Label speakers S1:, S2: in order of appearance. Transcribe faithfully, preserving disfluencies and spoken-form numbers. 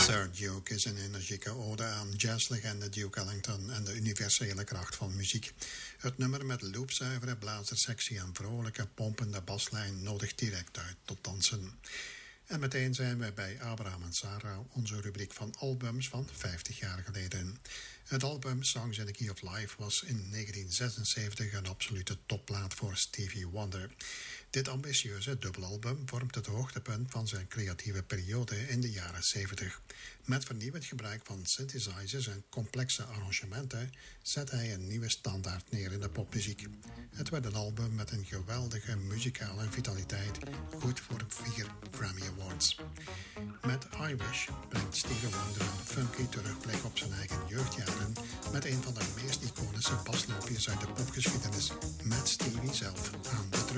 S1: Sir Duke is een energieke ode aan jazzlegende Duke Ellington en de universele kracht van muziek. Het nummer met loopzuivere blazerssectie en vrolijke, pompende baslijn nodigt direct uit tot dansen. En meteen zijn we bij Abraham en Sarah, onze rubriek van albums van vijftig jaar geleden. Het album Songs in the Key of Life was in negentien zesenzeventig een absolute topplaat voor Stevie Wonder. Dit ambitieuze dubbelalbum vormt het hoogtepunt van zijn creatieve periode in de jaren zeventig. Met vernieuwend gebruik van synthesizers en complexe arrangementen zet hij een nieuwe standaard neer in de popmuziek. Het werd een album met een geweldige muzikale vitaliteit, goed voor vier Grammy Awards. Met I Wish brengt Stevie Wonder een funky terugblik op zijn eigen jeugdjaren met een van de meest iconische basloopjes uit de popgeschiedenis, met Stevie zelf aan de drums.